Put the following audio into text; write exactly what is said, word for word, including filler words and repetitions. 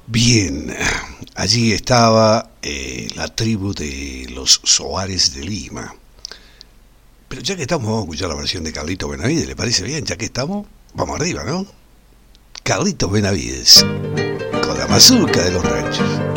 Bien, allí estaba eh, la tribu de los Soares de Lima. Pero ya que estamos, vamos a escuchar la versión de Carlitos Benavides, ¿le parece bien? Ya que estamos, vamos arriba, ¿no? Carlitos Benavides, con la mazurca de los ranchos.